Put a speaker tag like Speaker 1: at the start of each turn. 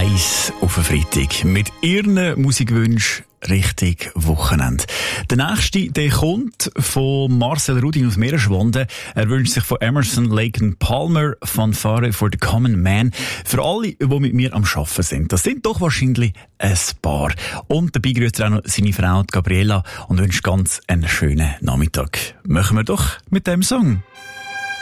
Speaker 1: 1 auf den Freitag. Mit Ihren Musikwünschen richtig Wochenende. Der nächste, der kommt von Marcel Rudin aus Meeresschwanden. Er wünscht sich von Emerson, Lake and Palmer Fanfare for the Common Man. Für alle, die mit mir am Arbeiten sind. Das sind doch wahrscheinlich ein paar. Und dabei grüßt er auch noch seine Frau Gabriela und wünscht ganz einen schönen Nachmittag. Machen wir doch mit dem Song.